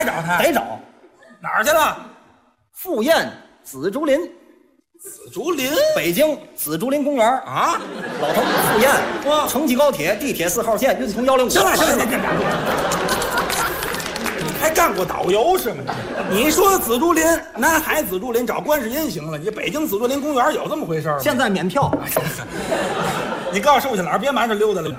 找他得找哪儿去了？ 赴宴紫竹林， 紫竹林， 北京紫竹林公园啊， 老头赴宴， 哇城际高铁地铁4号线运从105。 行了，你还干过导游是吗？你说紫竹林，南海紫竹林找观世音行了，你北京紫竹林公园有这么回事吗？ 现在免票。 你告诉寿星老别满这溜达了，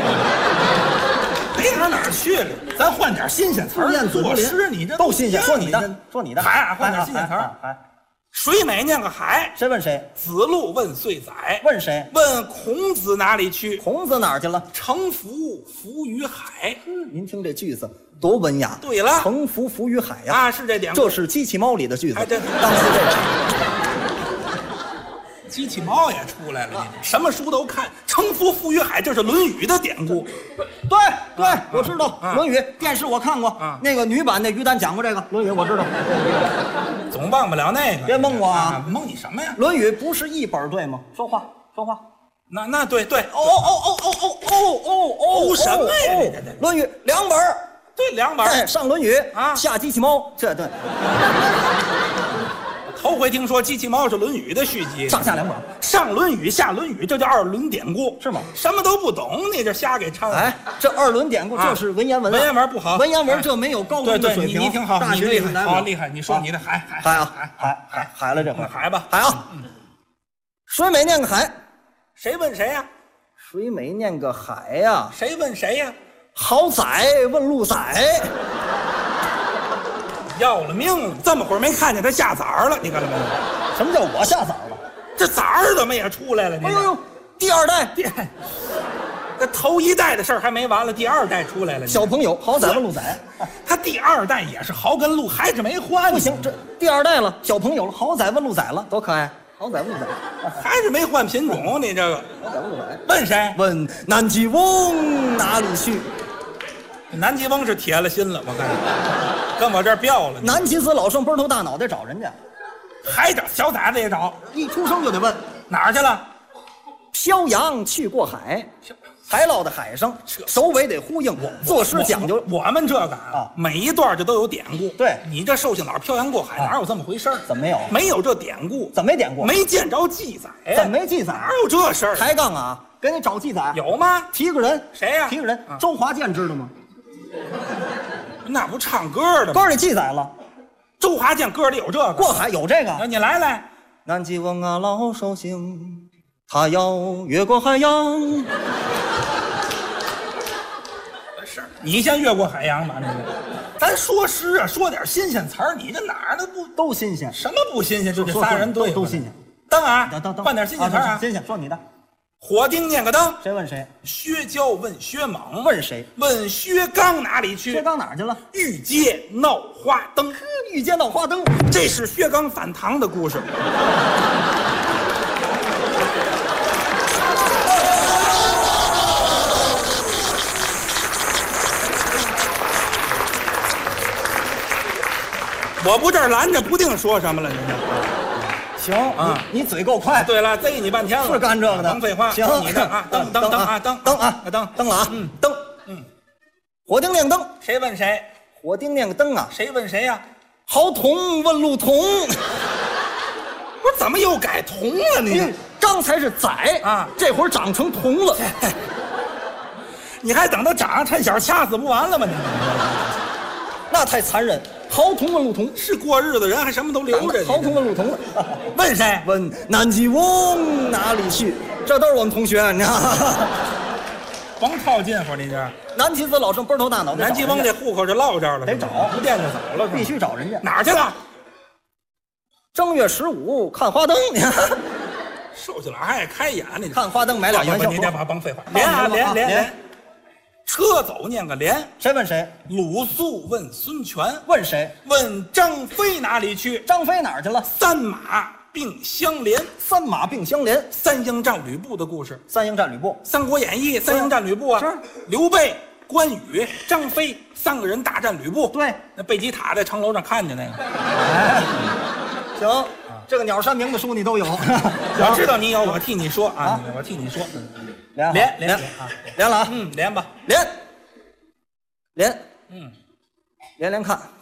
没哪儿去了，咱换点新鲜词儿。作诗，你这都新鲜，说你的，说你的。 海，换点新鲜词儿。水美念个海， 谁问谁？ 子路问岁宰， 问谁？ 问孔子哪里去？ 孔子哪儿去了？ 乘浮浮于海。 您听这句子多文雅。 对了， 乘浮浮于海呀！ 啊，是这典故， 这是机器猫里的句子。 还真当时这个机器猫也出来了，什么书都看。乘浮浮于海，这是《论语》的典故。 对对，我知道《论语》电视我看过，那个女版那于丹讲过这个《论语》，我知道。 总忘不了那个， 别蒙我啊！ 蒙你什么呀？ 《论语》不是一本对吗？说话说话。 那对对。 哦什么呀？《 论语》2本， 对2本。 上《论语》 啊， 下机器猫，这对。 头回听说机器猫是《论语》的续集， 上下2本， 上《论语》下《论语》，这叫2轮典故， 是吗？ 什么都不懂，你这瞎给掺和。 哎，这2轮典故就是文言文， 文言文不好， 文言文这没有高中的水平。 你挺好， 大学厉害，好厉害。你说你的海了这回海吧， 海啊！水美念个海， 谁问谁呀？ 水美念个海呀， 谁问谁呀？ 好宰问路宰。 要了命了！这么会儿没看见他下崽儿了，你看到没有？ 什么叫我下崽儿了？ 这崽儿怎么也出来了？ 哎呦，第2代， 这头1代的事儿还没完了，第2代出来了。 小朋友好宰问路宰， 他第2代也是豪跟路，还是没换。 不行，这第2代了，小朋友了，好宰问路宰了，多可爱！好宰问路宰， 还是没换品种，你这个。 好宰问路宰， 问谁？ 问南极翁哪里去？ 南极翁是铁了心了，我看跟我这儿飙了。 南极子老圣奔头大脑袋找人家， 还找小崽子也找， 一出生就得问哪儿去了？ 漂洋去过海，才落在海上，首尾得呼应。作诗讲究我们这个啊，每一段这都有典故。 对， 你这寿星老漂洋过海，哪有这么回事？ 怎么没有？ 没有这典故， 怎么没典故？ 没见着记载。 怎么没记载？ 哪有这事儿？ 抬杠啊！给你找记载有吗？ 提个人， 谁呀？ 提个人，周华健知道吗？ 那不唱歌的吗？ 歌里记载了， 周华健歌里有这个。 过海有这个。 你来。 南极翁啊，老寿星，他要越过海洋。 是你先越过海洋吧？那个，咱说诗啊，说点新鲜词儿。你这哪儿的不都新鲜？ 什么不新鲜？就这仨人都新鲜。 灯啊， 等， 换点新鲜词儿啊！ 新鲜，说你的。 火丁念个灯， 谁问谁？ 薛娇问薛猛， 问谁？ 问薛刚哪里去？ 薛刚哪儿去了？ 玉阶闹花灯， 玉阶闹花灯， 这是薛刚反唐的故事。我不这儿拦着，不定说什么了，你这。 行啊，你嘴够快。 对了，贼你半天了， 是干这个的。 甭废话， 行， 你的啊，灯啊，灯灯了啊，灯，火丁念灯， 谁问谁？ 火丁念个灯啊， 谁问谁呀？ 好童问路童， 不是怎么又改童了？你刚才是宰啊， 这会儿长成童了， 你还等他长，趁小掐死不完了吗？你那太残忍。豪童问路童， 是过日子人还什么都留着。 豪童问路童了， 问谁？ 问南极翁哪里去？这都是我们同学，你知道吗？ 甭套近乎，你这南极子老圣奔头大脑袋。 南极翁这户口就落这儿了， 得找， 不见就走了， 必须找人家。 哪儿去了？ 正月15看花灯，你看。 寿星老还爱开眼，你看花灯买俩元宵。 你这甭废话，连啊连。车走念个连， 谁问谁？ 鲁肃问孙权， 问谁？ 问张飞哪里去？ 张飞哪儿去了？ 三马并相连， 三马并相连， 三英战吕布的故事。 三英战吕布，《 三国演义》三英战吕布啊， 是刘备、关羽、张飞3个人大战吕布。 对， 那贝吉塔在城楼上看见那个。 哎，行，这个鸟山明的书你都有。 我知道你有，我替你说啊，我替你说。连了啊， 连吧， 连，连看。